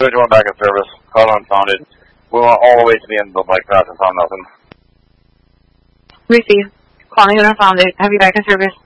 Georgia went back in service. Call unfounded. We went all the way to the end of the bike path and found nothing. Receive. Calling unfounded. Have you back in service?